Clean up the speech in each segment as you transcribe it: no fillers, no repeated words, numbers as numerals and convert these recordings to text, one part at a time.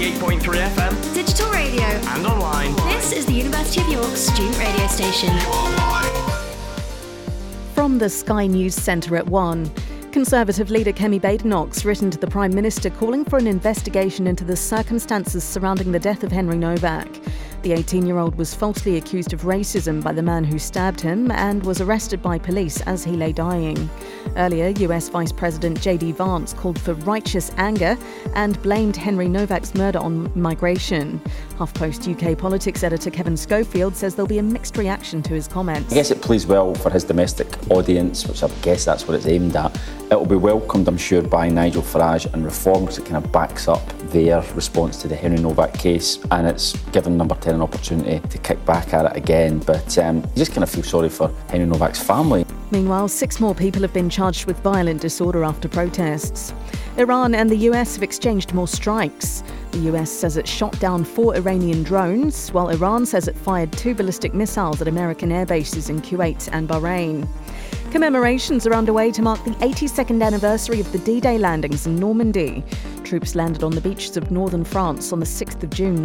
98.3 FM, digital radio, and online. This is the University of York's student radio station. From the Sky News Centre at 1. Conservative leader Kemi Badenoch's written to the Prime Minister calling for an investigation into the circumstances surrounding the death of Henry Novak. The 18-year-old was falsely accused of racism by the man who stabbed him and was arrested by police as he lay dying. Earlier, US Vice President J.D. Vance called for righteous anger and blamed Henry Novak's murder on migration. HuffPost UK politics editor Kevin Schofield says there'll be a mixed reaction to his comments. I guess it plays well for his domestic audience, which I guess that's what it's aimed at. It will be welcomed, I'm sure, by Nigel Farage and Reform, because it kind of backs up their response to the Henry Novak case, and it's given Number 10 an opportunity to kick back at it again. But you just kind of feel sorry for Henry Novak's family. Meanwhile, 6 more people have been charged with violent disorder after protests. Iran and the US have exchanged more strikes. The US says it shot down 4 Iranian drones, while Iran says it fired 2 ballistic missiles at American air bases in Kuwait and Bahrain. Commemorations are underway to mark the 82nd anniversary of the D-Day landings in Normandy. Troops landed on the beaches of northern France on the 6th of June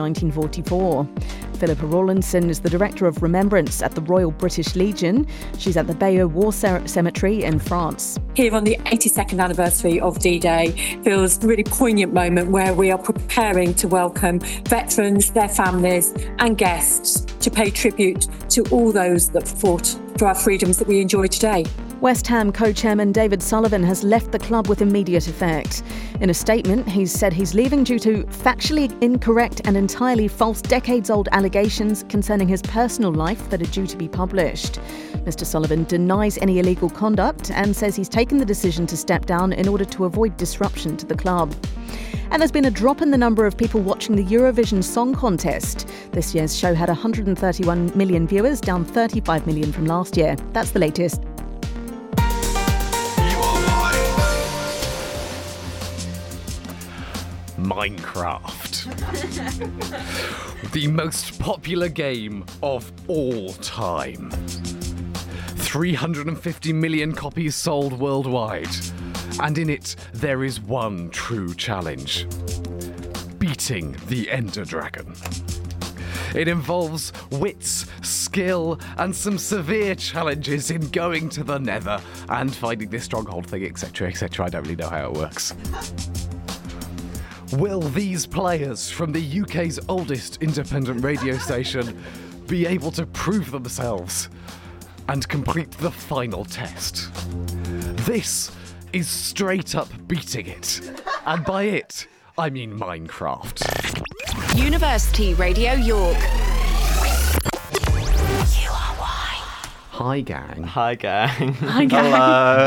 1944. Philippa Rawlinson is the Director of Remembrance at the Royal British Legion. She's at the Bayeux War Cemetery in France. Here on the 82nd anniversary of D-Day feels a really poignant moment where we are preparing to welcome veterans, their families and guests to pay tribute to all those that fought for our freedoms that we enjoy today. West Ham co-chairman David Sullivan has left the club with immediate effect. In a statement, he's said he's leaving due to factually incorrect and entirely false decades-old allegations concerning his personal life that are due to be published. Mr. Sullivan denies any illegal conduct and says he's taken the decision to step down in order to avoid disruption to the club. And there's been a drop in the number of people watching the Eurovision Song Contest. This year's show had 131 million viewers, down 35 million from last year. That's the latest. Minecraft. The most popular game of all time. 350 million copies sold worldwide. And in it, there is one true challenge. Beating the Ender Dragon. It involves wits, skill, and some severe challenges in going to the Nether and finding this stronghold thing, etc., etc. I don't really know how it works. Will these players from the UK's oldest independent radio station be able to prove themselves and complete the final test? This is straight up beating it. And by it, I mean Minecraft. University Radio York. Hi, gang. Hi, gang. Hi, gang. Hello.